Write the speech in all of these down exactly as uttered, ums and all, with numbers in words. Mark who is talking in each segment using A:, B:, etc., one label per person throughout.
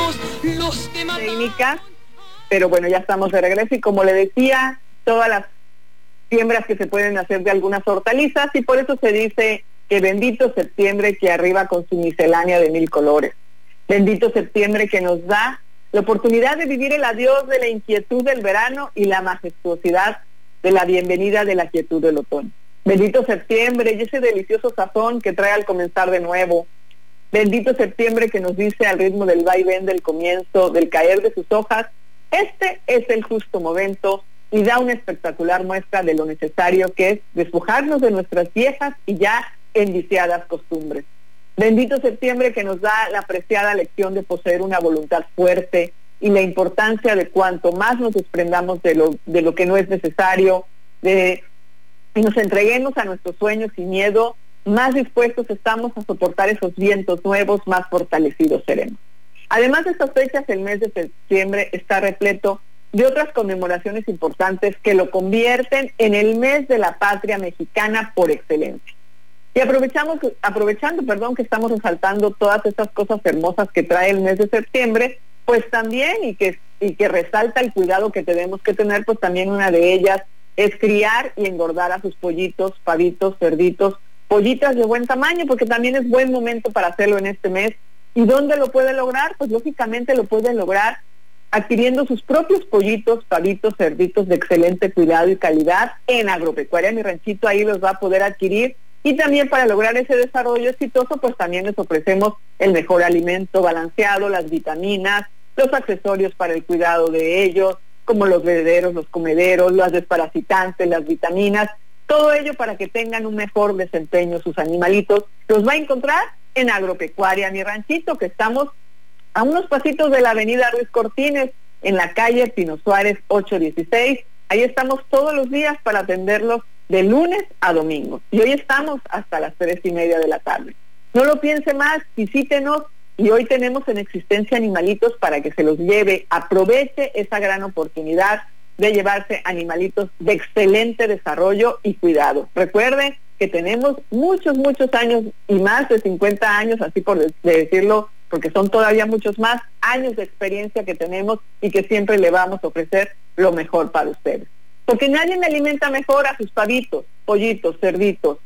A: técnica, pero bueno, ya estamos de regreso y como le decía, todas las siembras que se pueden hacer de algunas hortalizas y por eso se dice que bendito septiembre que arriba con su miscelánea de mil colores. Bendito septiembre que nos da la oportunidad de vivir el adiós de la inquietud del verano y la majestuosidad de la bienvenida de la quietud del otoño. Bendito septiembre y ese delicioso sazón que trae al comenzar de nuevo. Bendito septiembre que nos dice al ritmo del vaivén del comienzo, del caer de sus hojas, este es el justo momento y da una espectacular muestra de lo necesario que es despojarnos de nuestras viejas y ya enviciadas costumbres. Bendito septiembre que nos da la preciada lección de poseer una voluntad fuerte y la importancia de cuanto más nos desprendamos de lo, de lo que no es necesario, de, y nos entreguemos a nuestros sueños sin miedo, más dispuestos estamos a soportar esos vientos nuevos, más fortalecidos seremos. Además de estas fechas, el mes de septiembre está repleto de otras conmemoraciones importantes que lo convierten en el mes de la patria mexicana por excelencia. Y aprovechamos, aprovechando, perdón, que estamos resaltando todas estas cosas hermosas que trae el mes de septiembre, pues también, y que, y que resalta el cuidado que tenemos que tener, pues también una de ellas es criar y engordar a sus pollitos, pavitos, cerditos, pollitas de buen tamaño, porque también es buen momento para hacerlo en este mes. ¿Y dónde lo puede lograr? Pues lógicamente lo puede lograr adquiriendo sus propios pollitos, pavitos, cerditos de excelente cuidado y calidad en Agropecuaria Mi Ranchito, ahí los va a poder adquirir. Y también para lograr ese desarrollo exitoso, pues también les ofrecemos el mejor alimento balanceado, las vitaminas, los accesorios para el cuidado de ellos, como los bebederos, los comederos, las desparasitantes, las vitaminas, todo ello para que tengan un mejor desempeño sus animalitos. Los va a encontrar en Agropecuaria Mi Ranchito, que estamos a unos pasitos de la avenida Ruiz Cortines, en la calle Pino Suárez ocho dieciséis. Ahí estamos todos los días para atenderlos de lunes a domingo. Y hoy estamos hasta las tres y media de la tarde. No lo piense más, visítenos y hoy tenemos en existencia animalitos para que se los lleve. Aproveche esa gran oportunidad de llevarse animalitos de excelente desarrollo y cuidado. Recuerde que tenemos muchos, muchos años y más de cincuenta años, así por de decirlo, porque son todavía muchos más años de experiencia que tenemos y que siempre le vamos a ofrecer lo mejor para ustedes. Porque nadie me alimenta mejor a sus pavitos, pollitos, cerditos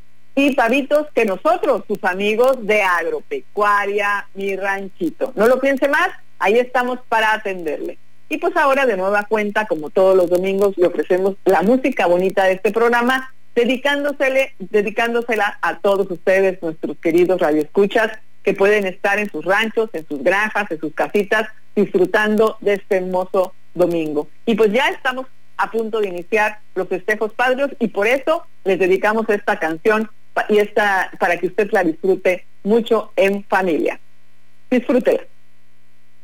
A: y pavitos que nosotros, sus amigos de Agropecuaria Mi Ranchito. No lo piense más, ahí estamos para atenderle. Y pues ahora de nueva cuenta, como todos los domingos, le ofrecemos la música bonita de este programa, dedicándosele, dedicándosela a todos ustedes, nuestros queridos radioescuchas, que pueden estar en sus ranchos, en sus granjas, en sus casitas, disfrutando de este hermoso domingo. Y pues ya estamos a punto de iniciar los festejos patrios y por eso les dedicamos esta canción y esta para que usted la disfrute mucho en familia. Disfrútela.